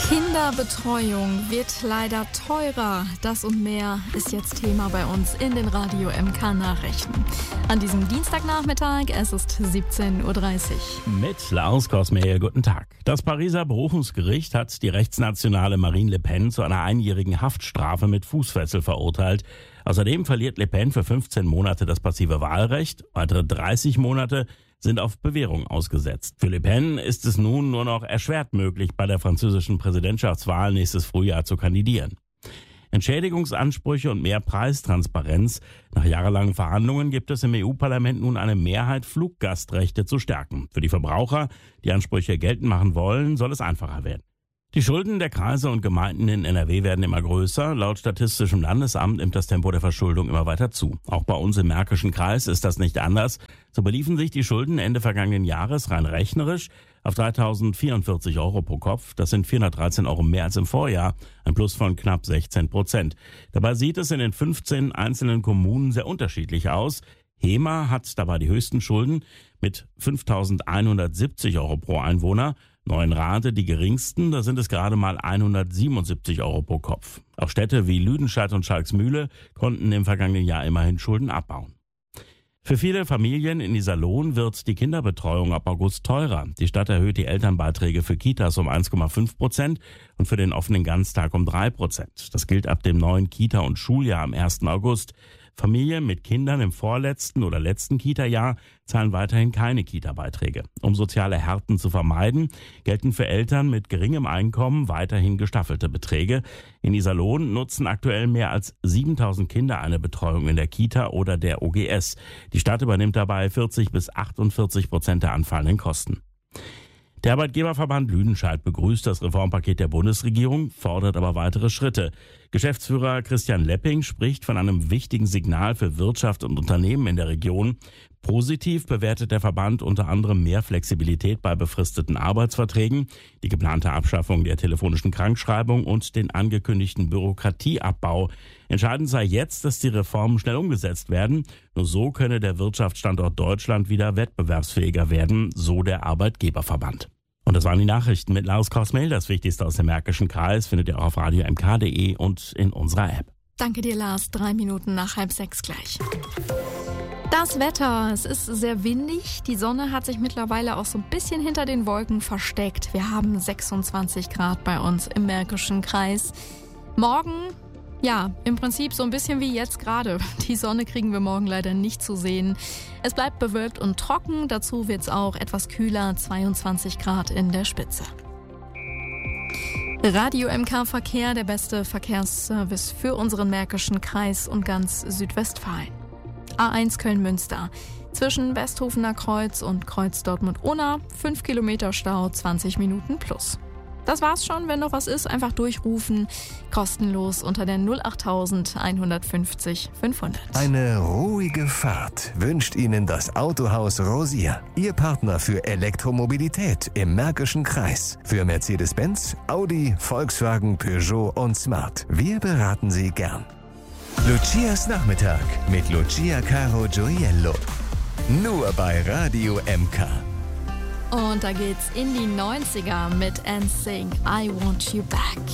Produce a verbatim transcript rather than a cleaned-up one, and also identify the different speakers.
Speaker 1: Kinderbetreuung wird leider teurer. Das und mehr ist jetzt Thema bei uns in den Radio M K Nachrichten. An diesem Dienstagnachmittag, es ist siebzehn Uhr dreißig.
Speaker 2: Mit Lars Kosmeyer, guten Tag. Das Pariser Berufungsgericht hat die rechtsnationale Marine Le Pen zu einer einjährigen Haftstrafe mit Fußfessel verurteilt. Außerdem verliert Le Pen für fünfzehn Monate das passive Wahlrecht. Weitere dreißig Monate sind auf Bewährung ausgesetzt. Für Le Pen ist es nun nur noch erschwert möglich, bei der französischen Präsidentschaftswahl nächstes Frühjahr zu kandidieren. Entschädigungsansprüche und mehr Preistransparenz. Nach jahrelangen Verhandlungen gibt es im E U-Parlament nun eine Mehrheit, Fluggastrechte zu stärken. Für die Verbraucher, die Ansprüche geltend machen wollen, soll es einfacher werden. Die Schulden der Kreise und Gemeinden in N R W werden immer größer. Laut Statistischem Landesamt nimmt das Tempo der Verschuldung immer weiter zu. Auch bei uns im Märkischen Kreis ist das nicht anders. So beliefen sich die Schulden Ende vergangenen Jahres rein rechnerisch auf dreitausendvierundvierzig Euro pro Kopf. Das sind vierhundertdreizehn Euro mehr als im Vorjahr, ein Plus von knapp sechzehn Prozent. Dabei sieht es in den fünfzehn einzelnen Kommunen sehr unterschiedlich aus. Hema hat dabei die höchsten Schulden mit fünftausendeinhundertsiebzig Euro pro Einwohner. Neuenrade die geringsten, da sind es gerade mal hundertsiebenundsiebzig Euro pro Kopf. Auch Städte wie Lüdenscheid und Schalksmühle konnten im vergangenen Jahr immerhin Schulden abbauen. Für viele Familien in Iserlohn wird die Kinderbetreuung ab August teurer. Die Stadt erhöht die Elternbeiträge für Kitas um eins Komma fünf Prozent und für den offenen Ganztag um drei Prozent. Das gilt ab dem neuen Kita- und Schuljahr am ersten August. Familien mit Kindern im vorletzten oder letzten Kita-Jahr zahlen weiterhin keine Kita-Beiträge. Um soziale Härten zu vermeiden, gelten für Eltern mit geringem Einkommen weiterhin gestaffelte Beträge. In Iserlohn nutzen aktuell mehr als siebentausend Kinder eine Betreuung in der Kita oder der O G S. Die Stadt übernimmt dabei vierzig bis achtundvierzig Prozent der anfallenden Kosten. Der Arbeitgeberverband Lüdenscheid begrüßt das Reformpaket der Bundesregierung, fordert aber weitere Schritte. Geschäftsführer Christian Lepping spricht von einem wichtigen Signal für Wirtschaft und Unternehmen in der Region. Positiv bewertet der Verband unter anderem mehr Flexibilität bei befristeten Arbeitsverträgen, die geplante Abschaffung der telefonischen Krankschreibung und den angekündigten Bürokratieabbau. Entscheidend sei jetzt, dass die Reformen schnell umgesetzt werden. Nur so könne der Wirtschaftsstandort Deutschland wieder wettbewerbsfähiger werden, so der Arbeitgeberverband. Und das waren die Nachrichten mit Lars Kosmeyer. Das Wichtigste aus dem Märkischen Kreis findet ihr auch auf radio m k punkt d e und in unserer App.
Speaker 1: Danke dir, Lars. Drei Minuten nach halb sechs gleich. Das Wetter, es ist sehr windig. Die Sonne hat sich mittlerweile auch so ein bisschen hinter den Wolken versteckt. Wir haben sechsundzwanzig Grad bei uns im Märkischen Kreis. Morgen, ja, im Prinzip so ein bisschen wie jetzt gerade. Die Sonne kriegen wir morgen leider nicht zu sehen. Es bleibt bewölkt und trocken. Dazu wird es auch etwas kühler, zweiundzwanzig Grad in der Spitze. Radio M K Verkehr, der beste Verkehrsservice für unseren Märkischen Kreis und ganz Südwestfalen. A eins Köln-Münster. Zwischen Westhofener Kreuz und Kreuz Dortmund-Unna. fünf Kilometer Stau, zwanzig Minuten plus. Das war's schon. Wenn noch was ist, einfach durchrufen. Kostenlos unter der null acht eins fünfzig fünfhundert.
Speaker 3: Eine ruhige Fahrt wünscht Ihnen das Autohaus Rosier. Ihr Partner für Elektromobilität im Märkischen Kreis. Für Mercedes-Benz, Audi, Volkswagen, Peugeot und Smart. Wir beraten Sie gern. Lucias Nachmittag mit Lucia Caro Gioiello. Nur bei Radio M K.
Speaker 1: Und da geht's in die neunziger mit N Sync I Want You Back.